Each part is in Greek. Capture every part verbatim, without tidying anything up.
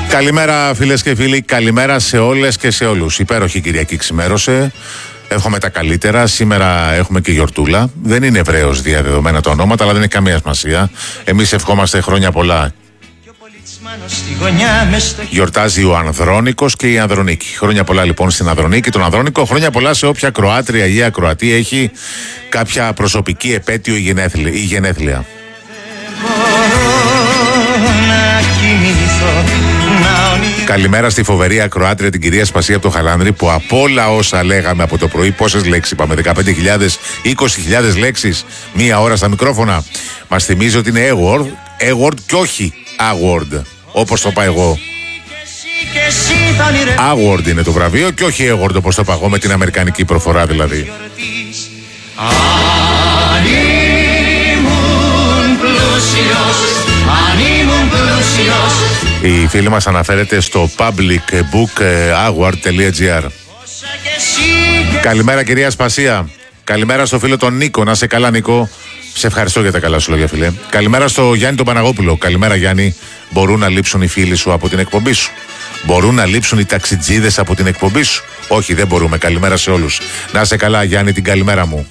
Καλημέρα φίλες και φίλοι, καλημέρα σε όλες και σε όλους. Υπέροχη Κυριακή ξημέρωσε. Εύχομαι τα καλύτερα. Σήμερα έχουμε και γιορτούλα. Δεν είναι Εβραίος διαδεδομένα τα ονόματα, αλλά δεν έχει καμία σημασία. Εμείς ευχόμαστε χρόνια πολλά. Γιορτάζει ο Ανδρώνικος και η Ανδρονίκη. Χρόνια πολλά λοιπόν στην Ανδρονίκη, τον Ανδρώνικο. Χρόνια πολλά σε όποια Κροάτρια ή Ακροατή έχει κάποια προσωπική επέτειο ή γενέθλια. Καλημέρα στη φοβερή ακροάτρια την κυρία Σπασία από το Χαλάνδρη, που από όλα όσα λέγαμε από το πρωί, πόσες λέξεις είπαμε, δεκαπέντε χιλιάδες, είκοσι χιλιάδες λέξεις μία ώρα στα μικρόφωνα, μας θυμίζει ότι είναι award, award και όχι award, όπως το πάω εγώ. Award είναι το βραβείο και όχι award, όπως το πάω εγώ, με την αμερικανική προφορά δηλαδή. Αν ήμουν πλούσιος, αν ήμουν πλούσιος. Η φίλη μας αναφέρεται στο public book award τελεία gr. Καλημέρα κυρία Σπασία. Καλημέρα στο φίλο τον Νίκο. Να σε καλά Νίκο. Σε ευχαριστώ για τα καλά σου λόγια φίλε. Καλημέρα στο Γιάννη τον Παναγόπουλο. Καλημέρα Γιάννη. Μπορούν να λείψουν οι φίλοι σου από την εκπομπή σου? Μπορούν να λείψουν οι ταξιτζίδες από την εκπομπή σου? Όχι, δεν μπορούμε. Καλημέρα σε όλους. Να σε καλά Γιάννη, την καλημέρα μου.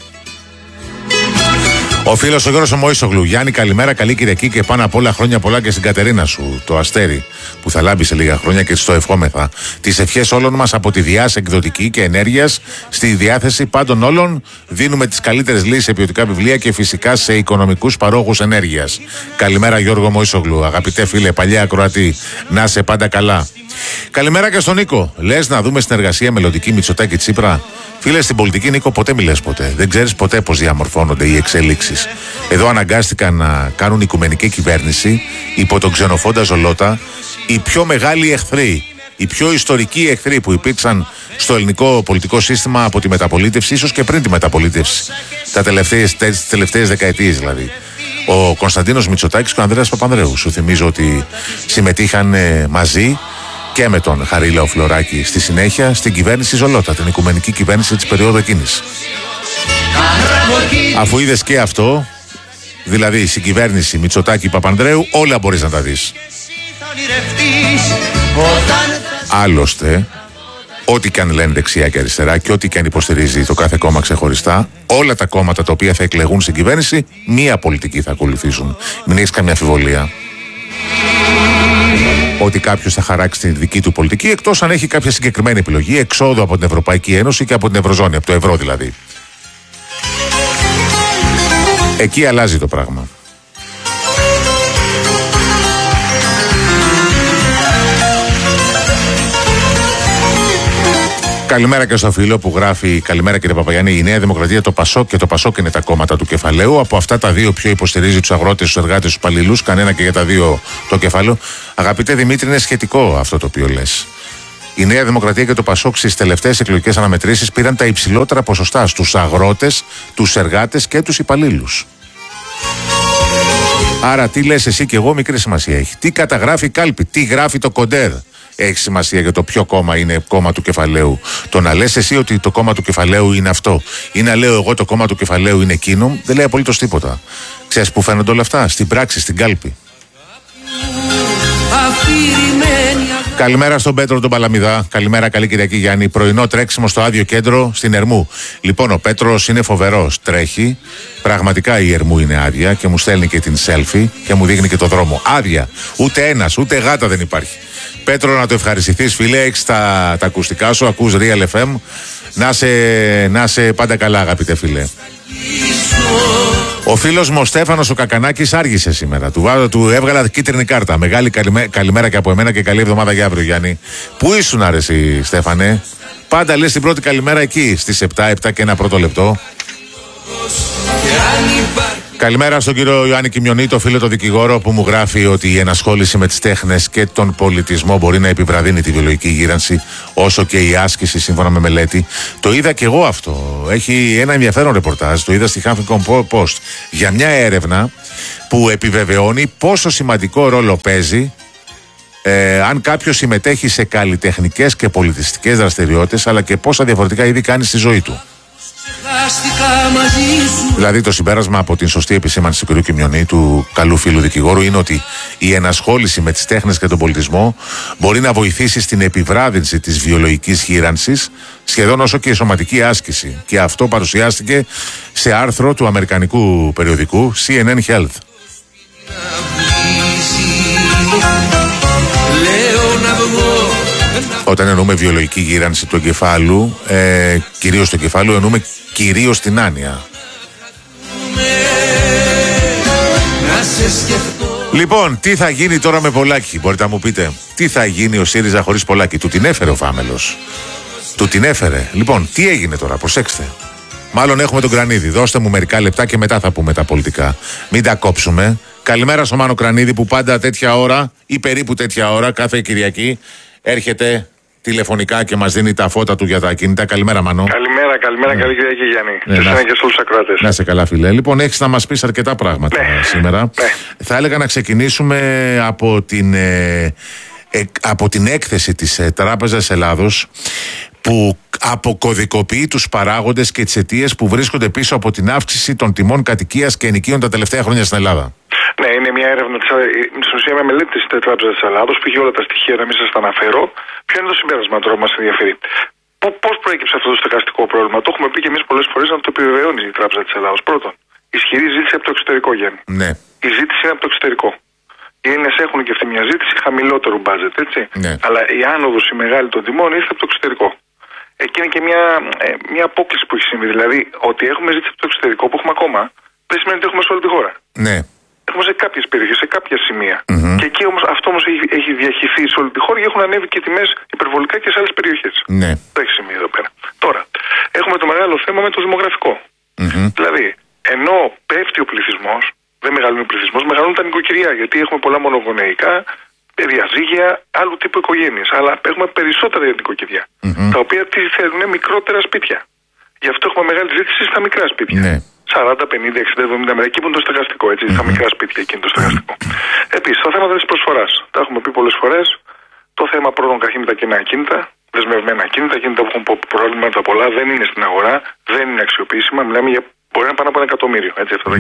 Ο φίλος ο Γιώργος ο Μωΐσογλου. Γιάννη, καλημέρα, καλή Κυριακή και πάνω απ' όλα χρόνια πολλά και στην Κατερίνα σου, το αστέρι, που θα λάμπει σε λίγα χρόνια και στο ευχόμεθα. Τις ευχές όλων μας από τη Διάς Εκδοτική και Ενέργειας, στη διάθεση πάντων όλων, δίνουμε τις καλύτερες λύσεις σε ποιοτικά βιβλία και φυσικά σε οικονομικούς παρόχους ενέργειας. Καλημέρα Γιώργο Μωΐσογλου, αγαπητέ φίλε, παλιά ακροατή, να σε πάντα καλά. Καλημέρα και στον Νίκο. Λες να δούμε συνεργασία μελλοντική Μητσοτάκη Τσίπρα? Φίλε, στην πολιτική Νίκο ποτέ μιλές ποτέ. Δεν ξέρεις ποτέ πώς διαμορφώνονται οι εξελίξεις. Εδώ αναγκάστηκαν να κάνουν οικουμενική κυβέρνηση υπό τον ξενοφόντα Ζολότα οι πιο μεγάλοι εχθροί, οι πιο ιστορικοί εχθροί που υπήρξαν στο ελληνικό πολιτικό σύστημα από τη μεταπολίτευση, ίσως και πριν τη μεταπολίτευση. Τα τελευταίες, τις τελευταίες δεκαετίες δηλαδή. Ο Κωνσταντίνος Μητσοτάκης και ο Ανδρέας Παπανδρέου. Σου θυμίζω ότι συμμετείχαν μαζί και με τον Χαρίλαο Φλωράκη στη συνέχεια στην κυβέρνηση Ζολότα, την οικουμενική κυβέρνηση της περίοδου εκείνης. Αφού είδες και αυτό, δηλαδή στην κυβέρνηση Μητσοτάκη Παπανδρέου, όλα μπορείς να τα δεις. Άλλωστε, ό,τι και αν λένε δεξιά και αριστερά και ό,τι και αν υποστηρίζει το κάθε κόμμα ξεχωριστά, όλα τα κόμματα τα οποία θα εκλεγούν στην κυβέρνηση, μία πολιτική θα ακολουθήσουν. Μην έχεις καμία αμφιβολία ότι κάποιος θα χαράξει τη δική του πολιτική, εκτός αν έχει κάποια συγκεκριμένη επιλογή εξόδου από την Ευρωπαϊκή Ένωση και από την Ευρωζώνη, από το ευρώ δηλαδή. Εκεί αλλάζει το πράγμα. Καλημέρα και στο φίλο που γράφει καλημέρα κύριε Παπαγιάννη. Η Νέα Δημοκρατία, το Πασόκ και το Πασόκ είναι τα κόμματα του κεφαλαίου. Από αυτά τα δύο ποιο υποστηρίζει τους αγρότες, τους εργάτες, τους υπαλλήλους? Κανένα και για τα δύο το κεφάλαιο. Αγαπητέ Δημήτρη, είναι σχετικό αυτό το οποίο λες. Η Νέα Δημοκρατία και το Πασόκ στις τελευταίες εκλογικές αναμετρήσεις πήραν τα υψηλότερα ποσοστά στους αγρότες, τους εργάτες και τους υπαλλήλους. Άρα τι λες εσύ και εγώ, μικρή σημασία έχει. Τι καταγράφει η κάλπη, τι γράφει το κοντέρ, έχει σημασία για το ποιο κόμμα είναι κόμμα του κεφαλαίου. Το να λες εσύ ότι το κόμμα του κεφαλαίου είναι αυτό ή να λέω εγώ το κόμμα του κεφαλαίου είναι εκείνο, δεν λέει απολύτως τίποτα. Ξέρεις που φαίνονται όλα αυτά? Στην πράξη, στην κάλπη. Καλημέρα στον Πέτρο τον Παλαμιδά. Καλημέρα, καλή Κυριακή Γιάννη. Πρωινό τρέξιμο στο άδειο κέντρο στην Ερμού. Λοιπόν, ο Πέτρος είναι φοβερός. Τρέχει. Πραγματικά η Ερμού είναι άδεια και μου στέλνει και την selfie και μου δείχνει και το δρόμο. Άδεια. Ούτε ένας, ούτε γάτα δεν υπάρχει. Πέτρο, να το ευχαριστηθείς, φίλε. Έχεις τα, τα ακουστικά σου, ακούς Real εφ εμ. Να σε, να σε πάντα καλά, αγαπητέ φίλε. Ο φίλος μου ο Στέφανος ο Κακανάκης άργησε σήμερα. Του, βάζω, του έβγαλα κίτρινη κάρτα. Μεγάλη καλημέ, καλημέρα και από εμένα και καλή εβδομάδα για αύριο, Γιάννη. Πού ήσουν, άρεση, Στέφανε? Πάντα λες την πρώτη καλημέρα εκεί, στις επτά, επτά και ένα πρώτο λεπτό. Καλημέρα στον κύριο Ιωάννη Κιμιονή, το φίλο το δικηγόρο, που μου γράφει ότι η ενασχόληση με τις τέχνες και τον πολιτισμό μπορεί να επιβραδύνει τη βιολογική γύρανση, όσο και η άσκηση, σύμφωνα με μελέτη. Το είδα και εγώ αυτό. Έχει ένα ενδιαφέρον ρεπορτάζ, το είδα στη Huffington Post, για μια έρευνα που επιβεβαιώνει πόσο σημαντικό ρόλο παίζει ε, αν κάποιος συμμετέχει σε καλλιτεχνικές και πολιτιστικές δραστηριότητες, αλλά και πόσα διαφορετικά είδη κάνει στη ζωή του. Δηλαδή το συμπέρασμα από την σωστή επισήμανση του κ. Κιμιονή, του καλού φίλου δικηγόρου, είναι ότι η ενασχόληση με τις τέχνες και τον πολιτισμό μπορεί να βοηθήσει στην επιβράδυνση της βιολογικής γύρανσης σχεδόν όσο και η σωματική άσκηση. Και αυτό παρουσιάστηκε σε άρθρο του αμερικανικού περιοδικού σι εν εν Health. Όταν εννοούμε βιολογική γύρανση του εγκεφάλου, ε, κυρίως του εγκεφάλου, εννοούμε κυρίως την άνοια. Λοιπόν, τι θα γίνει τώρα με Πολάκη, μπορείτε να μου πείτε? Τι θα γίνει ο ΣΥΡΙΖΑ χωρίς Πολάκη? Του την έφερε ο Φάμελος. Του την έφερε. Λοιπόν, τι έγινε τώρα, προσέξτε. Μάλλον έχουμε τον Κρανίδη. Δώστε μου μερικά λεπτά και μετά θα πούμε τα πολιτικά. Μην τα κόψουμε. Καλημέρα στο Μάνο Κρανίδη που πάντα τέτοια ώρα ή περίπου τέτοια ώρα κάθε Κυριακή έρχεται τηλεφωνικά και μας δίνει τα φώτα του για τα ακίνητα. Καλημέρα, Μανώ. Καλημέρα, καλημέρα, ναι. Καλή Κυριακή, Γιάννη. Ναι, σε εσένα και στους ακροατές. Να σε καλά, φίλε. Λοιπόν, έχεις να μας πεις αρκετά πράγματα ναι. σήμερα. Ναι. Θα έλεγα να ξεκινήσουμε από την, ε, ε, από την έκθεση της ε, Τράπεζας Ελλάδος, που αποκωδικοποιεί τους παράγοντες και τις αιτίες που βρίσκονται πίσω από την αύξηση των τιμών κατοικίας και ενοικίων τα τελευταία χρόνια στην Ελλάδα. Ναι, είναι μια έρευνα, στην ουσία μια μελέτη της Τράπεζας της Ελλάδος που έχει όλα τα στοιχεία, να μην σας τα αναφέρω. Ποιο είναι το συμπέρασμα τώρα που μας ενδιαφέρει? Πώς προέκυψε αυτό το στεγαστικό πρόβλημα? Το έχουμε πει και εμείς πολλές φορές, να το επιβεβαιώνει η Τράπεζα της Ελλάδος. Πρώτον, ισχυρή ζήτηση από το εξωτερικό, Γιάννη. Ναι. Η ζήτηση είναι από το εξωτερικό. Οι Έλληνες έχουν και αυτή μια ζήτηση χαμηλότερου μπάτζετ, έτσι. Ναι. Αλλά η άνοδος η μεγάλη των τιμών ήρθε από το εξωτερικό. Εκεί είναι και μια, ε, μια απόκληση που έχει συμβεί. Δηλαδή, ότι έχουμε ζήτηση από το εξωτερικό που έχουμε ακόμα, δεν σημαίνει ότι έχουμε σε όλη τη χώρα. Ναι. Έχουμε σε κάποιες περιοχές, σε κάποια σημεία. Mm-hmm. Και εκεί όμως αυτό όμως έχει, έχει διαχυθεί σε όλη τη χώρα και έχουν ανέβει και τιμές υπερβολικά και σε άλλες περιοχές. Ναι. Το έχει σημεί εδώ πέρα. Τώρα, έχουμε το μεγάλο θέμα με το δημογραφικό. Mm-hmm. Δηλαδή, ενώ πέφτει ο πληθυσμός, δεν μεγαλώνει ο πληθυσμός, μεγαλώνουν τα νοικοκυριά. Γιατί έχουμε πολλά μονογονεϊκά, διαζύγια, άλλου τύπου οικογένειες. Αλλά έχουμε περισσότερα νοικοκυριά. Mm-hmm. Τα οποία τι θέλουν, μικρότερα σπίτια. Γι' αυτό έχουμε μεγάλη ζήτηση στα μικρά σπίτια. Ναι. σαράντα, πενήντα, εξήντα, εβδομήντα μέτρα. Εκεί που είναι το στεγαστικό, έτσι. Mm-hmm. Στα μικρά σπίτια, εκεί είναι το στεγαστικό. Mm-hmm. Επίσης, το θέμα της προσφοράς. Τα έχουμε πει πολλές φορές. Το θέμα πρώτον καταρχήν με τα κοινά ακίνητα, δεσμευμένα ακίνητα, ακίνητα που έχουν προβλήματα πολλά, δεν είναι στην αγορά, δεν είναι αξιοποιήσιμα. Μιλάμε για μπορεί να πάνε από ένα εκατομμύριο. Έτσι, αυτό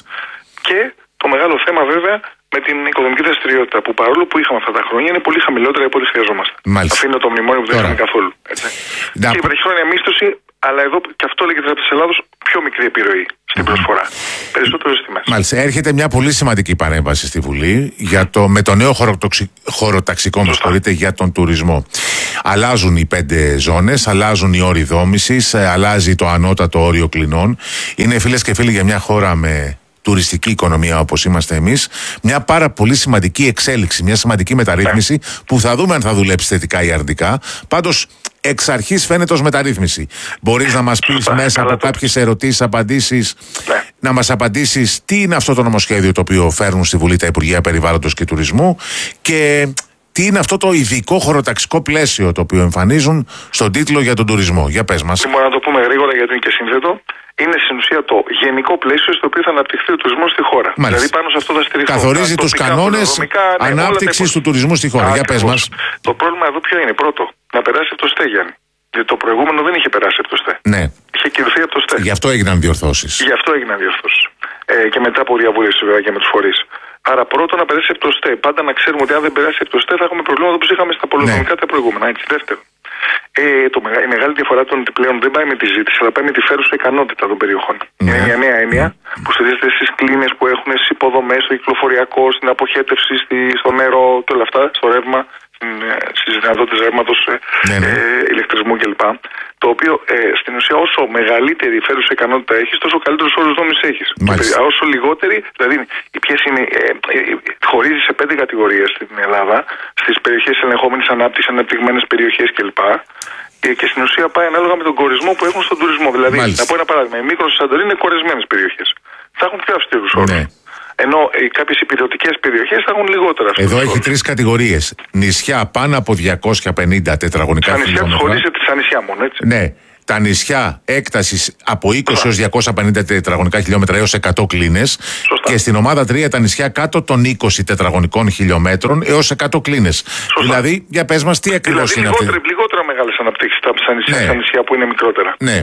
και το μεγάλο θέμα βέβαια με την οικονομική δραστηριότητα που παρόλο που είχαμε αυτά τα χρόνια είναι πολύ χαμηλότερα από ό,τι χρειαζόμαστε. Αφήνω το μνημόνιο που δεν είχαμε καθόλου. Έτσι. Να... Και η βραχυχρόνια μίσθωση, αλλά εδώ και αυτό λέει και η Τράπεζα της Ελλάδος, πιο μικρή επιρροή στην προσφορά. Περισσότερες τιμές. Μάλιστα. Έρχεται μια πολύ σημαντική παρέμβαση στη Βουλή για το, με το νέο χωροτοξι... χωροταξικό με συγχωρείτε, για τον τουρισμό. Αλλάζουν οι πέντε ζώνες, αλλάζουν οι όροι δόμησης, αλλάζει το ανώτατο όριο κλινών. Είναι, φίλες και φίλοι, για μια χώρα με τουριστική οικονομία όπως είμαστε εμείς, μια πάρα πολύ σημαντική εξέλιξη, μια σημαντική μεταρρύθμιση yeah. που θα δούμε αν θα δουλέψει θετικά ή αρνητικά. Πάντως, εξ αρχής φαίνεται ως μεταρρύθμιση. Μπορείς να μας πεις yeah. μέσα yeah. από κάποιες ερωτήσεις, απαντήσεις, yeah. να μας απαντήσεις τι είναι αυτό το νομοσχέδιο το οποίο φέρνουν στη Βουλή τα Υπουργεία Περιβάλλοντος και Τουρισμού και τι είναι αυτό το ειδικό χωροταξικό πλαίσιο το οποίο εμφανίζουν στον τίτλο για τον τουρισμό. Για πες μας. Μπορούμε να το πούμε γρήγορα γιατί είναι και σύνθετο. Είναι στην ουσία το γενικό πλαίσιο στο οποίο θα αναπτυχθεί ο τουρισμός στη χώρα. Μάλιστα. Δηλαδή πάνω σε αυτό θα στηριχθούν. Καθορίζει τους κανόνες ναι, ανάπτυξης του τουρισμού στη χώρα. Για πες μας. Το πρόβλημα εδώ ποιο είναι? Πρώτο, να περάσει από το ΣΤΕ, Γιάννη. Γιατί το προηγούμενο δεν είχε περάσει από το ΣΤΕ. Ναι. Είχε κυρωθεί από το ΣΤΕ. Γι' αυτό έγιναν διορθώσεις. Γι' αυτό έγιναν διορθώσεις. Ε, και μετά από διαβούλευση βέβαια και με τους φορείς. Άρα πρώτον να περάσει από το ΣΤΕ. Πάντα να ξέρουμε ότι αν δεν περάσει από το ΣΤΕ θα έχουμε προβλήματα όπως είχαμε στα πολυδομικά ναι. τα προηγούμενα. Έτσι. Δεύτερον. Ε, το, η μεγάλη διαφορά των πλέον δεν πάει με τη ζήτηση, αλλά πάει με τη φέρουσα ικανότητα των περιοχών. Ναι. Είναι μια νέα έννοια ναι. που στηρίζεται στις κλίνες που έχουν, στις υποδομές, στο κυκλοφοριακό, στην αποχέτευση, στη, στο νερό και όλα αυτά, στο ρεύμα, στις δυνατότητες ρεύματος, ναι, ναι. ε, ηλεκτρισμού κλπ. Το οποίο ε, στην ουσία όσο μεγαλύτερη φέρουσα ικανότητα έχεις, τόσο καλύτερους όρους δόμησης έχεις. Και, όσο λιγότερη, δηλαδή οι ποιες είναι, ε, ε, χωρίζει σε πέντε κατηγορίες στην Ελλάδα, στις περιοχές ελεγχόμενης ανάπτυξης, αναπτυγμένες περιοχές κλπ. Και, και στην ουσία πάει ανάλογα με τον κορισμό που έχουν στον τουρισμό. Δηλαδή, μάλιστα. Να πω ένα παράδειγμα, η Μύκονος και η Σαντορίνη είναι κορεσμένες περιοχές. Θα έχουν πιο αυστηρούς όρους. Ναι. Ενώ οι κάποιες υπηρετικές περιοχές θα έχουν λιγότερα. Εδώ έχει τρεις κατηγορίες. Νησιά πάνω από διακόσια πενήντα τετραγωνικά χιλιόμετρα. Στα νησιά χωρίζεται στα νησιά μόνο, έτσι. Ναι. Τα νησιά έκτασης από είκοσι έως διακόσια πενήντα τετραγωνικά χιλιόμετρα έως εκατό κλίνες. Και στην ομάδα τρία τα νησιά κάτω των είκοσι τετραγωνικών χιλιόμετρων έως εκατό κλίνες. Δηλαδή, για πες μας τι ακριβώς δηλαδή, είναι λιγότερο, αυτή. Λιγότερο μεγάλες αναπτύξεις στα νησιά, ναι. στα νησιά που είναι μικρότερα. Ναι.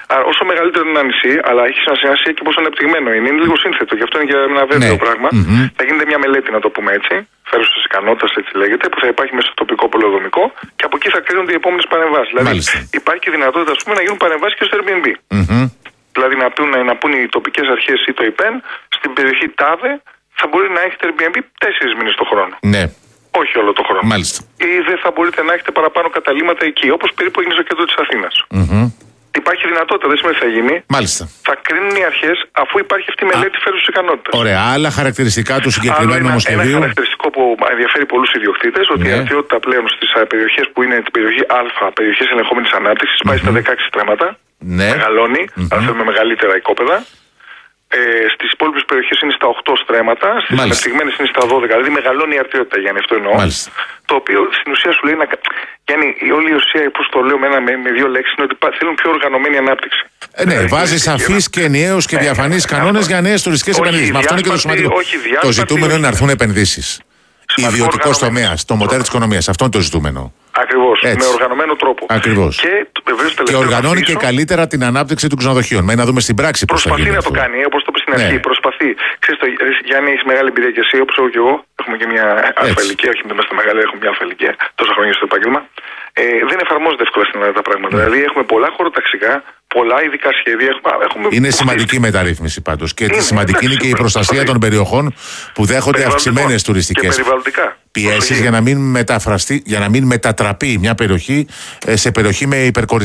Άρα, όσο μεγαλύτερο είναι ένα νησί, αλλά έχει σημασία και πόσο ανεπτυγμένο είναι, είναι λίγο σύνθετο. Γι' αυτό είναι και ένα βέβαιο ναι. πράγμα. Mm-hmm. Θα γίνεται μια μελέτη, να το πούμε έτσι, φέρουσα ικανότητα, έτσι λέγεται, που θα υπάρχει μέσα στο τοπικό πολεοδομικό και από εκεί θα κρίνονται οι επόμενες παρεμβάσεις. Δηλαδή, Μάλιστα. υπάρχει και δυνατότητα, ας πούμε, να γίνουν παρεμβάσεις και στο Airbnb. Mm-hmm. Δηλαδή, να πούν, να πούν οι τοπικές αρχές ή το ΙΠΕΝ, στην περιοχή ΤΑΒΕ θα μπορεί να έχετε Airbnb τέσσερις μήνες το χρόνο. Ναι. Όχι όλο το χρόνο. Μάλιστα. Ή δεν θα μπορείτε να έχετε παραπάνω καταλήμματα εκεί, όπως περίπου έγινε στο κέντρο της Αθήνας. Mm-hmm. Υπάρχει δυνατότητα, δεν σημαίνει ότι θα γίνει. Μάλιστα. Θα κρίνουν οι αρχές αφού υπάρχει αυτή η μελέτη φέρουσας ικανότητας. Ωραία. Άλλα χαρακτηριστικά του συγκεκριμένου νομοσχεδίου. Ένα χαρακτηριστικό που ενδιαφέρει πολλούς ιδιοκτήτες, ότι ναι. η αρτιότητα πλέον στις περιοχές που είναι την περιοχή Α, περιοχές ελεγχόμενης ανάπτυξης, mm-hmm. πάει στα δεκαέξι στρέμματα. Ναι. Μεγαλώνει, mm-hmm. αλλά θέλουμε μεγαλύτερα οικόπεδα. Ε, στις υπόλοιπες περιοχές είναι στα οκτώ στρέμματα, στις ανεπτυγμένες είναι στα δώδεκα. Δηλαδή μεγαλώνει η αρτιότητα, Γιάννη, αυτό εννοώ. Μάλιστα. Το οποίο στην ουσία σου λέει να. Γιάννη, η όλη η ουσία, πώς το λέω με, ένα, με, με δύο λέξεις, είναι ότι θέλουν πιο οργανωμένη ανάπτυξη. Ε, ναι, δηλαδή, βάζει σαφείς και ενιαίους και διαφανείς ε, κανόνες για νέες τουριστικές επενδύσεις. Αυτό είναι και το σημαντικό. Το ζητούμενο είναι να έρθουν επενδύσεις. Ιδιωτικός τομέας, το μοντέλο της οικονομίας. Αυτό είναι το ζητούμενο. Ακριβώς. Με οργανωμένο τρόπο. Ακριβώς. Και, και οργανώνει και καλύτερα την ανάπτυξη των ξενοδοχείων. Μένει να δούμε στην πράξη πώς θα γίνει. Προσπαθεί να το κάνει, όπως το είπε στην αρχή. Ναι. Προσπαθεί. Ξέρεις, το, Γιάννη, έχει μεγάλη εμπειρία και εσύ, όπως εγώ και εγώ. Έχουμε και μια αλφα ηλικία. Όχι, δεν είμαστε μεγάλοι, έχουμε μια αλφα ηλικία. Τόσα χρόνια στο επάγγελμα. Ε, δεν εφαρμόζεται εύκολα στην Ελλάδα τα πράγματα. Ναι. Δηλαδή έχουμε πολλά χωροταξικά, πολλά ειδικά σχέδια. Έχουμε, έχουμε είναι σημαντική η μεταρρύθμιση πάντως. Και είναι, σημαντική είναι και η προστασία των περιοχών που δέχονται αυξημένες τουριστικές πιέσεις για να μην μεταφραστεί, για να μην μετατραπεί μια περιοχή σε περιοχή με,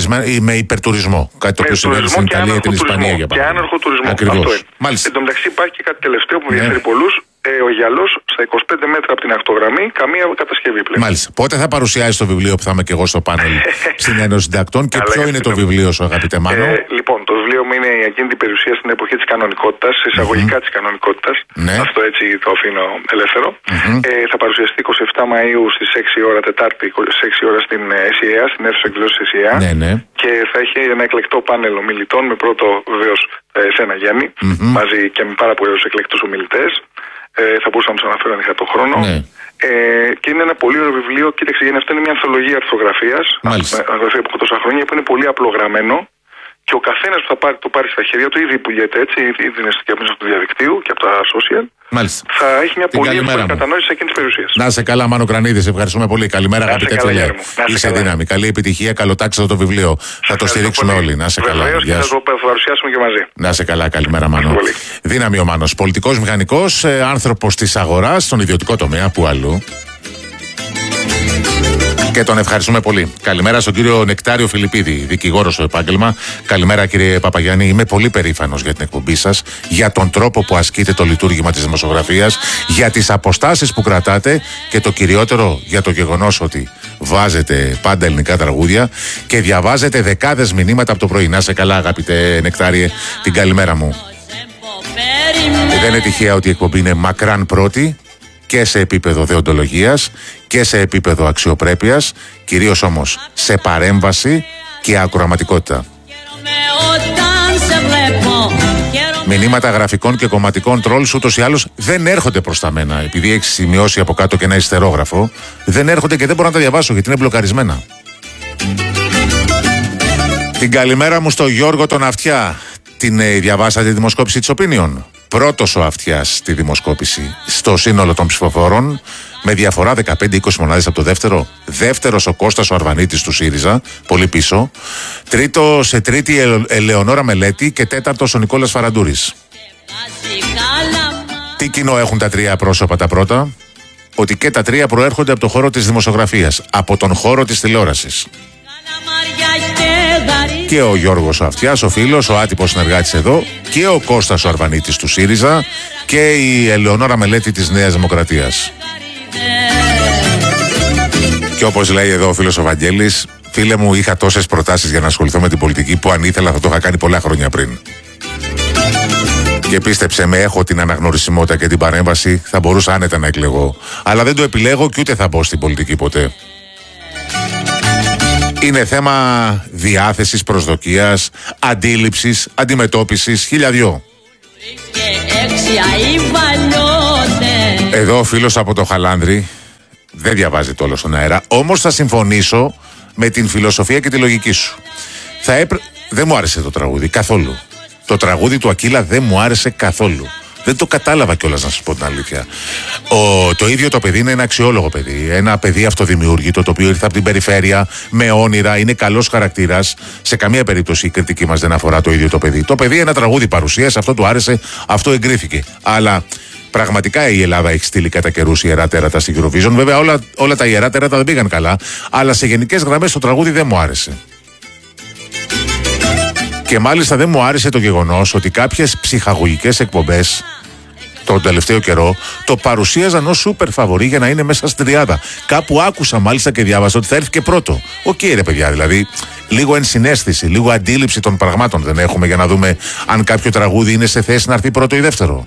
με υπερτουρισμό. Κάτι το οποίο συμβαίνει στην Ιταλία ή την Ισπανία για παράδειγμα. Και άναρχο τουρισμό. Ακριβώς. Εν τω μεταξύ υπάρχει και κάτι τελευταίο που ενδιαφέρει ναι. πολλούς. Ε, ο γυαλός στα είκοσι πέντε μέτρα από την ακτογραμμή, καμία κατασκευή πλέον. Μάλιστα. Πότε θα παρουσιάσει το βιβλίο που θα είμαι και εγώ στο πάνελ στην Ένωση Συντακτών και ποιο είναι το βιβλίο σου, αγαπητέ Μάνο? Ε, λοιπόν, το βιβλίο μου είναι η ακίνητη περιουσία στην εποχή της κανονικότητας, εισαγωγικά mm-hmm. της κανονικότητας. Ναι. Αυτό έτσι το αφήνω ελεύθερο. Mm-hmm. Ε, θα παρουσιαστεί εικοστή εβδόμη Μαΐου στις έξι ώρα, Τετάρτη, στις έξι ώρα στην ΕΣΥΑ, στην αίθουσα εκδόσης ΕΣΥΑ. Ναι, ναι. Και θα έχει ένα εκλεκτό πάνελ ομιλητών με πρώτο βεβαίως εσένα, Γιάννη, mm-hmm. μαζί και με πάρα πολλούς εκλεκτούς ομιλητές. Ε, θα μπορούσα να του αναφέρω αν είχα το χρόνο. Ναι. Ε, και είναι ένα πολύ ωραίο βιβλίο. Κοίταξε, γιατί αυτό είναι μια ανθολογία αρθρογραφίας. Αρθρογραφία που έχω τόσα χρόνια που είναι πολύ απλογραμμένο. Και ο καθένας που θα πάρει, το πάρει στα χέρια του, ήδη πουλιέται έτσι, ήδη είναι και από το διαδικτύου και από τα social. Μάλιστα. Θα έχει μια την πολύ εύκολη κατανόηση εκείνη τη περιουσία. Να σε καλά, Μάνο Κρανίδη, ευχαριστούμε πολύ. Καλημέρα, αγαπητέ φίλε. Είσαι δύναμη. Καλή επιτυχία, καλοτάξτε το βιβλίο. Θα το στηρίξουμε όλοι. Να σε καλά. Βεβαίως, και θα το παρουσιάσουμε και μαζί. Να σε καλά, καλημέρα, Μάνο. Δύναμη ο Μάνος. Πολιτικός μηχανικός, άνθρωπος της αγοράς, στον ιδιωτικό τομέα, που αλλού. Και τον ευχαριστούμε πολύ. Καλημέρα στον κύριο Νεκτάριο Φιλιππίδη, δικηγόρο στο επάγγελμα. Καλημέρα, κύριε Παπαγιάννη. Είμαι πολύ περήφανος για την εκπομπή σας, για τον τρόπο που ασκείτε το λειτουργήμα της δημοσιογραφίας, για τις αποστάσεις που κρατάτε και το κυριότερο για το γεγονός ότι βάζετε πάντα ελληνικά τραγούδια και διαβάζετε δεκάδες μηνύματα από το πρωί. Να σε καλά, αγαπητέ Νεκτάριε, την καλημέρα μου. Δεν είναι τυχαία ότι η εκπομπή είναι μακράν πρώτη και σε επίπεδο δεοντολογίας και σε επίπεδο αξιοπρέπειας, κυρίως όμως σε παρέμβαση και ακροαματικότητα. Μηνύματα γραφικών και κομματικών τρόλς ούτως ή άλλως δεν έρχονται προς τα μένα. Επειδή έχει σημειώσει από κάτω και ένα ιστερόγραφο, δεν έρχονται και δεν μπορώ να τα διαβάσω γιατί είναι μπλοκαρισμένα. Την καλημέρα μου στο Γιώργο τον Αυτιά. Την ε, διαβάσατε τη δημοσκόπηση της Opinion? Πρώτος ο Αυτιάς στη δημοσκόπηση στο σύνολο των ψηφοφόρων, με διαφορά δεκαπέντε είκοσι μονάδες από το δεύτερο. Δεύτερος ο Κώστας ο Αρβανίτης του ΣΥΡΙΖΑ, πολύ πίσω. Τρίτος, σε τρίτη η Ελεονόρα Μελέτη και τέταρτος ο Νικόλας Φαραντούρης. Τι κοινό έχουν τα τρία πρόσωπα τα πρώτα? Ότι και τα τρία προέρχονται από το χώρο της δημοσιογραφίας, από τον χώρο της τηλεόρασης. Και ο Γιώργος ο Αυτιάς, ο φίλος, ο άτυπος συνεργάτης εδώ, και ο Κώστας ο Αρβανίτης του ΣΥΡΙΖΑ και η Ελεονόρα Μελέτη της Νέας Δημοκρατίας. Και όπως λέει εδώ ο φίλος ο Βαγγέλης, φίλε μου, είχα τόσες προτάσεις για να ασχοληθώ με την πολιτική που αν ήθελα θα το είχα κάνει πολλά χρόνια πριν. Και πίστεψε με, έχω την αναγνωρισιμότητα και την παρέμβαση, θα μπορούσα άνετα να εκλεγώ. Αλλά δεν το επιλέγω και ούτε θα μπω στην πολιτική ποτέ. Είναι θέμα διάθεσης, προσδοκίας, αντίληψης, αντιμετώπισης, χιλιαδιό. Εδώ ο φίλος από το Χαλάνδρη δεν διαβάζει το όλο στον αέρα, όμως θα συμφωνήσω με την φιλοσοφία και τη λογική σου. Θα έπρε... δεν μου άρεσε το τραγούδι καθόλου. Το τραγούδι του Ακύλα δεν μου άρεσε καθόλου. Δεν το κατάλαβα κιόλας, να σας πω την αλήθεια. Ο, το ίδιο το παιδί είναι ένα αξιόλογο παιδί. Ένα παιδί αυτοδημιούργητο, το οποίο ήρθε από την περιφέρεια με όνειρα, είναι καλός χαρακτήρας. Σε καμία περίπτωση η κριτική μας δεν αφορά το ίδιο το παιδί. Το παιδί ένα τραγούδι παρουσίασε, αυτό του άρεσε, αυτό εγκρίθηκε. Αλλά πραγματικά η Ελλάδα έχει στείλει κατά καιρούς ιερά τέρατα στην Eurovision. Βέβαια όλα, όλα τα ιερά τέρατα δεν πήγαν καλά. Αλλά σε γενικές γραμμές το τραγούδι δεν μου άρεσε. Και μάλιστα δεν μου άρεσε το γεγονός ότι κάποιες ψυχαγωγικές εκπομπές τον τελευταίο καιρό το παρουσίαζαν ως σούπερ φαβορί για να είναι μέσα στην τριάδα. Κάπου άκουσα μάλιστα και διάβασα ότι θα έρθει και πρώτο. Οκ, okay, ρε παιδιά, δηλαδή λίγο ενσυναίσθηση, λίγο αντίληψη των πραγμάτων δεν έχουμε για να δούμε αν κάποιο τραγούδι είναι σε θέση να έρθει πρώτο ή δεύτερο.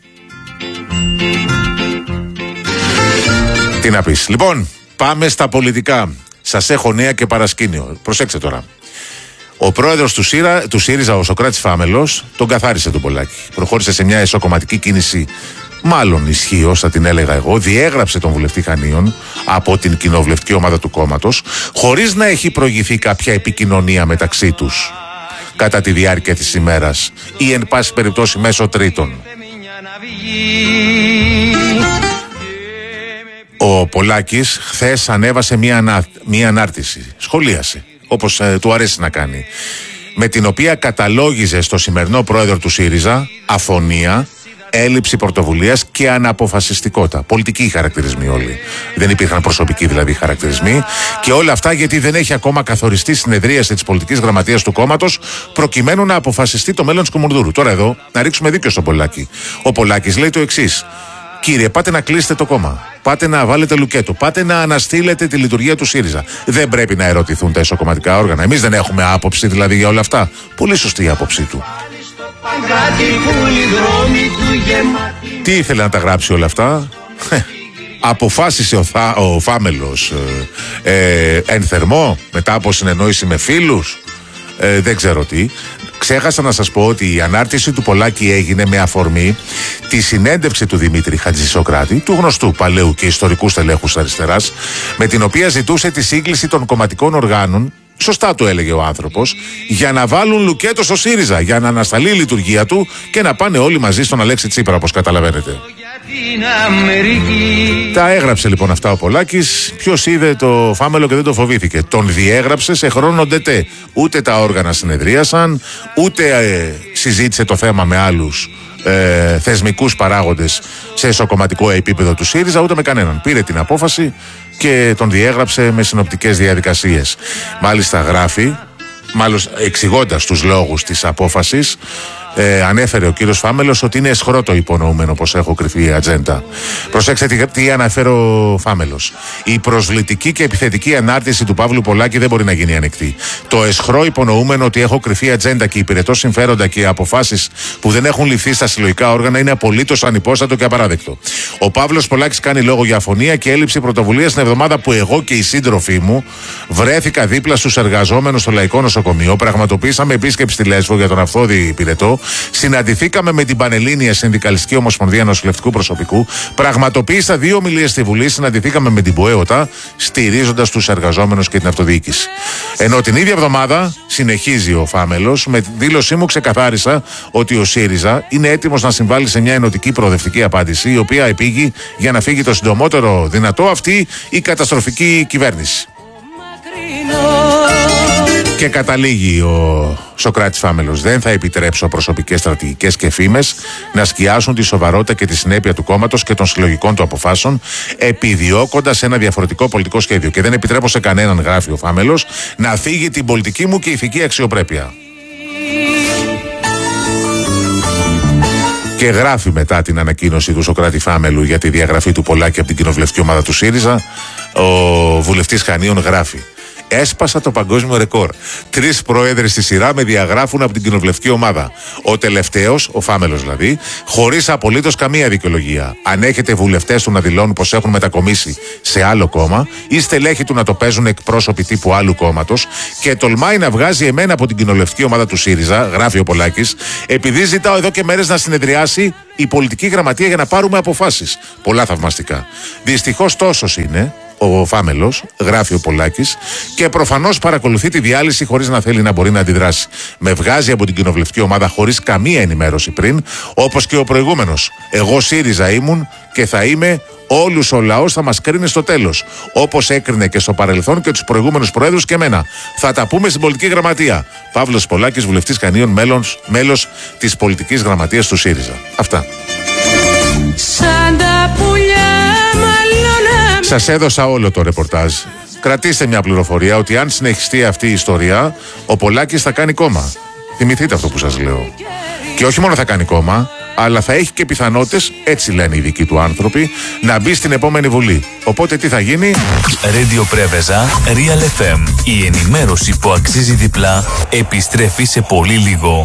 Τι να πεις. Λοιπόν, πάμε στα πολιτικά. Σας έχω νέα και παρασκήνιο. Προσέξτε τώρα. Ο πρόεδρος του, ΣΥΡΑ, του ΣΥΡΙΖΑ, ο Σωκράτης Φάμελος, τον καθάρισε τον Πολάκη. Προχώρησε σε μια εσωκομματική κίνηση, μάλλον ισχύως, θα την έλεγα εγώ. Διέγραψε τον βουλευτή Χανίων από την κοινοβουλευτική ομάδα του κόμματος, χωρίς να έχει προηγηθεί κάποια επικοινωνία μεταξύ τους κατά τη διάρκεια της ημέρας ή εν πάση περιπτώσει μέσω τρίτων. Ο Πολάκης χθες ανέβασε μια, ανά, μια ανάρτηση, σχολίασε, όπως ε, του αρέσει να κάνει, με την οποία καταλόγιζε στο σημερινό πρόεδρο του ΣΥΡΙΖΑ αφωνία, έλλειψη πρωτοβουλίας και αναποφασιστικότητα. Πολιτικοί χαρακτηρισμοί όλοι. Δεν υπήρχαν προσωπικοί δηλαδή χαρακτηρισμοί. Και όλα αυτά γιατί δεν έχει ακόμα καθοριστεί συνεδρίαση της πολιτικής γραμματείας του κόμματος προκειμένου να αποφασιστεί το μέλλον της Κουμουνδούρου. Τώρα εδώ να ρίξουμε δίκιο στον Πολάκη. Ο Πολάκης λέει το εξής. Κύριε, πάτε να κλείσετε το κόμμα. Πάτε να βάλετε λουκέτο. Πάτε να αναστείλετε τη λειτουργία του ΣΥΡΙΖΑ. Δεν πρέπει να ερωτηθούν τα εσωκομματικά όργανα. Εμείς δεν έχουμε άποψη δηλαδή για όλα αυτά. Πολύ σωστή η άποψή του. Τι ήθελε να τα γράψει όλα αυτά? Αποφάσισε ο, θα, ο Φάμελος ε, ε, εν θερμό μετά από συνεννόηση με φίλους. Ε, δεν ξέρω τι. Ξέχασα να σας πω ότι η ανάρτηση του Πολάκη έγινε με αφορμή τη συνέντευξη του Δημήτρη Χατζησοκράτη, του γνωστού παλαιού και ιστορικού στελέχους αριστεράς, με την οποία ζητούσε τη σύγκληση των κομματικών οργάνων, σωστά το έλεγε ο άνθρωπος, για να βάλουν λουκέτο στο ΣΥΡΙΖΑ, για να ανασταλεί η λειτουργία του και να πάνε όλοι μαζί στον Αλέξη Τσίπρα, όπως καταλαβαίνετε. Τα έγραψε λοιπόν αυτά ο Πολάκης. Ποιος είδε το Φάμελο και δεν το φοβήθηκε? Τον διέγραψε σε χρόνο ντετέ. Ούτε τα όργανα συνεδρίασαν, ούτε ε, συζήτησε το θέμα με άλλους ε, θεσμικούς παράγοντες σε εσωκομματικό επίπεδο του ΣΥΡΙΖΑ, ούτε με κανέναν. Πήρε την απόφαση και τον διέγραψε με συνοπτικές διαδικασίες. Μάλιστα γράφει, μάλλον εξηγώντας τους λόγους της απόφασης, Ε, ανέφερε ο κύριος Φάμελος ότι είναι αισχρό το υπονοούμενο πως έχω κρυφή η ατζέντα. Προσέξτε τι, τι αναφέρει ο Φάμελος. Η προσβλητική και επιθετική ανάρτηση του Παύλου Πολάκη δεν μπορεί να γίνει ανεκτή. Το αισχρό υπονοούμενο ότι έχω κρυφή ατζέντα και υπηρετώ συμφέροντα και αποφάσεις που δεν έχουν ληφθεί στα συλλογικά όργανα είναι απολύτως ανυπόστατο και απαράδεκτο. Ο Παύλος Πολάκης κάνει λόγο για αφωνία και έλλειψη πρωτοβουλίας την εβδομάδα που εγώ και οι σύντροφοί μου βρέθηκα δίπλα στους εργαζόμενους στο Λαϊκό Νοσοκομείο. Πραγματοποιήσαμε επίσκεψη στη Λέσβο για τον αυθόδη υπηρετό. Συναντηθήκαμε με την Πανελλήνια Συνδικαλιστική Ομοσπονδία Νοσηλευτικού Προσωπικού. Πραγματοποίησα δύο ομιλίες στη Βουλή. Συναντηθήκαμε με την ΠΟΕΟΤΑ, στηρίζοντας τους εργαζόμενους και την αυτοδιοίκηση. Ενώ την ίδια εβδομάδα, συνεχίζει ο Φάμελος, με τη δήλωσή μου ξεκαθάρισα ότι ο ΣΥΡΙΖΑ είναι έτοιμος να συμβάλλει σε μια ενωτική προοδευτική απάντηση, η οποία επήγει για να φύγει το συντομότερο δυνατό αυτή η καταστροφική κυβέρνηση. Και καταλήγει ο Σωκράτης Φάμελος. Δεν θα επιτρέψω προσωπικές στρατηγικές και φήμες να σκιάσουν τη σοβαρότητα και τη συνέπεια του κόμματος και των συλλογικών του αποφάσεων, επιδιώκοντας ένα διαφορετικό πολιτικό σχέδιο. Και δεν επιτρέπω σε κανέναν, γράφει ο Φάμελος, να θίγει την πολιτική μου και ηθική αξιοπρέπεια. Και γράφει μετά την ανακοίνωση του Σωκράτη Φάμελου για τη διαγραφή του Πολάκη από την κοινοβουλευτική ομάδα του ΣΥΡΙΖΑ, ο βουλευτής Χανίων γράφει: έσπασα το παγκόσμιο ρεκόρ. Τρεις πρόεδροι στη σειρά με διαγράφουν από την κοινοβουλευτική ομάδα. Ο τελευταίος, ο Φάμελος δηλαδή, χωρίς απολύτως καμία δικαιολογία. Αν έχετε βουλευτές του να δηλώνουν πως έχουν μετακομίσει σε άλλο κόμμα ή στελέχη του να το παίζουν εκπρόσωποι τύπου άλλου κόμματος και τολμάει να βγάζει εμένα από την κοινοβουλευτική ομάδα του ΣΥΡΙΖΑ, γράφει ο Πολάκης, επειδή ζητάω εδώ και μέρες να συνεδριάσει η πολιτική γραμματεία για να πάρουμε αποφάσεις. Πολλά θαυμαστικά. Δυστυχώς τόσος είναι ο Φάμελος, γράφει ο Πολάκης, και προφανώς παρακολουθεί τη διάλυση χωρίς να θέλει να μπορεί να αντιδράσει. Με βγάζει από την κοινοβουλευτική ομάδα χωρίς καμία ενημέρωση πριν, όπως και ο προηγούμενος. Εγώ ΣΥΡΙΖΑ ήμουν και θα είμαι. Όλους ο λαός θα μας κρίνει στο τέλος. Όπως έκρινε και στο παρελθόν και τους προηγούμενους προέδρους και εμένα. Θα τα πούμε στην πολιτική γραμματεία. Παύλος Πολάκης, βουλευτής Χανίων, μέλος, μέλος της πολιτικής γραμματείας του ΣΥΡΙΖΑ. Αυτά. Σαν τα πουλιά μαλλώνα... Σας έδωσα όλο το ρεπορτάζ. Κρατήστε μια πληροφορία ότι αν συνεχιστεί αυτή η ιστορία, ο Πολάκης θα κάνει κόμμα. Θυμηθείτε αυτό που σας λέω. Και όχι μόνο θα κάνει κόμμα, αλλά θα έχει και πιθανότητες, έτσι λένε οι δικοί του άνθρωποι, να μπει στην επόμενη Βουλή. Οπότε τι θα γίνει? Radio Πρέβεζα, Real εφ εμ. Η ενημέρωση που αξίζει διπλά επιστρέφει σε πολύ λίγο.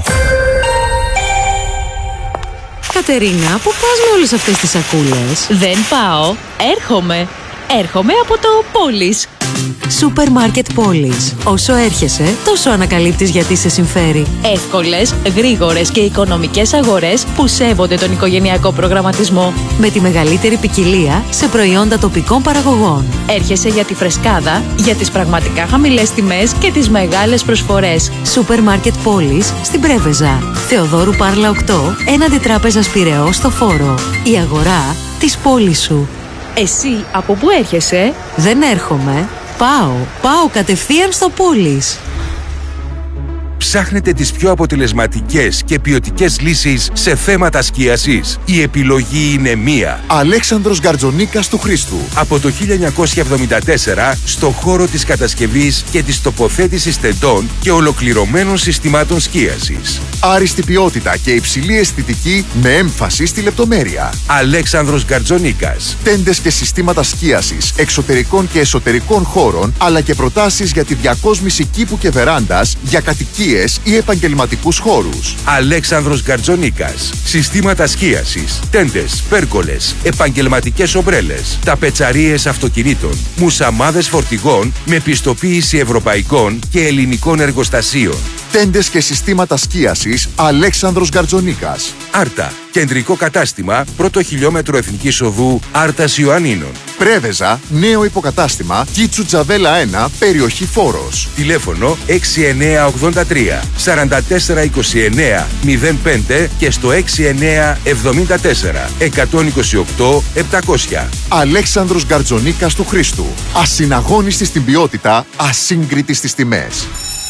Κατερίνα, πού πας με όλες αυτές τις σακούλες? Δεν πάω, έρχομαι. Έρχομαι από το Πόλης. Σούπερ Μάρκετ Πόλης. Όσο έρχεσαι, τόσο ανακαλύπτεις γιατί σε συμφέρει. Εύκολες, γρήγορες και οικονομικές αγορές που σέβονται τον οικογενειακό προγραμματισμό. Με τη μεγαλύτερη ποικιλία σε προϊόντα τοπικών παραγωγών. Έρχεσαι για τη φρεσκάδα, για τις πραγματικά χαμηλές τιμές και τις μεγάλες προσφορές. Σούπερ Μάρκετ Πόλης στην Πρέβεζα. Θεοδόρου Πάρλα οκτώ, έναντι Τράπεζας Πειραιώς στο Φόρο. Η αγορά της πόλης σου. Εσύ από πού έρχεσαι? Δεν έρχομαι. Πάω. Πάω κατευθείαν στο Πόλης. Ψάχνετε τις πιο αποτελεσματικές και ποιοτικές λύσεις σε θέματα σκίασης? Η επιλογή είναι μία. Αλέξανδρος Γκαρτζονίκας του Χρήστου. Από το χίλια εννιακόσια εβδομήντα τέσσερα στο χώρο της κατασκευής και της τοποθέτησης τεντών και ολοκληρωμένων συστημάτων σκίασης. Άριστη ποιότητα και υψηλή αισθητική με έμφαση στη λεπτομέρεια. Αλέξανδρος Γκαρτζονίκας. Τέντες και συστήματα σκίασης εξωτερικών και εσωτερικών χώρων, αλλά και προτάσεις για τη διακόσμηση κήπου και βεράντας για κατοικίες ή επαγγελματικούς χώρους. Αλέξανδρος Γκαρτζονίκας. Συστήματα σκίασης, τέντες, πέρκολες, επαγγελματικές ομπρέλες, ταπετσαρίες αυτοκινήτων, μουσαμάδες φορτηγών με πιστοποίηση ευρωπαϊκών και ελληνικών εργοστασίων. Τέντες και συστήματα σκίασης Αλέξανδρος Γκαρτζονίκας. Άρτα. Κεντρικό κατάστημα, πρώτο χιλιόμετρο Εθνικής Οδού Άρτας Ιωαννίνων. Πρέβεζα, νέο υποκατάστημα, Κίτσου Τζαβέλα ένα, περιοχή Φόρος. Τηλέφωνο έξι εννιά ογδόντα τρία σαράντα τέσσερα είκοσι εννιά μηδέν πέντε και στο έξι εννιά εβδομήντα τέσσερα εκατόν είκοσι οκτώ επτακόσια. Αλέξανδρος Γκαρτζονίκας του Χρήστου. Ασυναγώνιστη στην ποιότητα, ασύγκριτη στις τιμές.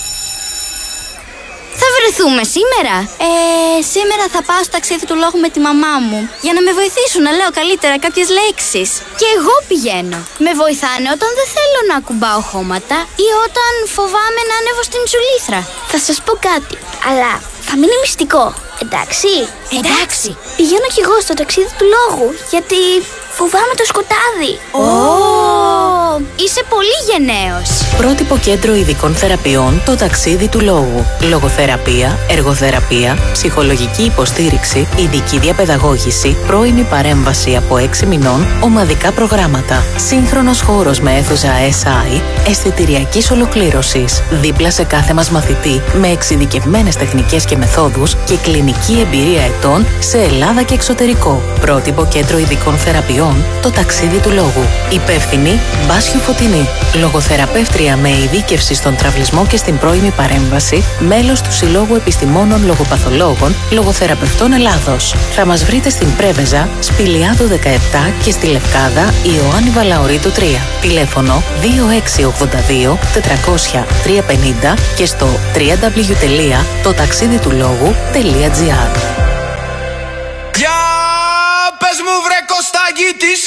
Θα βρεθούμε σήμερα. Ε, σήμερα θα πάω στο ταξίδι του λόγου με τη μαμά μου για να με βοηθήσουν να λέω καλύτερα κάποιες λέξεις. Και εγώ πηγαίνω. Με βοηθάνε όταν δεν θέλω να ακουμπάω χώματα ή όταν φοβάμαι να ανέβω στην τσουλήθρα. Θα σας πω κάτι, αλλά θα μείνει μυστικό. Εντάξει. Εντάξει. Πηγαίνω κι εγώ στο ταξίδι του λόγου, γιατί φοβάμαι το σκοτάδι. Ω, oh. Είσαι πολύ γενναίος. Πρότυπο κέντρο ειδικών θεραπείων, το ταξίδι του λόγου. Λογοθεραπεία, εργοθεραπεία, ψυχολογική υποστήριξη, ειδική διαπαιδαγώγηση, πρώιμη παρέμβαση από έξι μηνών, ομαδικά προγράμματα. Σύγχρονος χώρος με αίθουσα ες άι, αισθητηριακής ολοκλήρωσης. Δίπλα σε κάθε μας μαθητή, με εξειδικευμένες τεχνικές και μεθόδους και κλινική εμπειρία ετών σε Ελλάδα και εξωτερικό. Πρότυπο κέντρο ειδικών θεραπείων, το ταξίδι του λόγου. Υπεύθυνη Μπάσιο Φωτεινή. Λογοθεραπεύτρια με ειδίκευση στον τραυλισμό και στην πρώιμη παρέμβαση, μέλος του Συλλόγου Επιστημόνων Λογοπαθολόγων Λογοθεραπευτών Ελλάδος. Θα μας βρείτε στην Πρέβεζα, Σπηλιάδο δεκαεπτά και στη Λευκάδα Ιωάννη Βαλαωρίτου τρία. Τηλέφωνο δύο έξι ογδόντα δύο τετρακόσια τρία πενήντα και στο double-u double-u double-u τελεία το ταξίδι του λόγου τελεία τζι άρ. Για πες μου βρε Κωστάκη, τι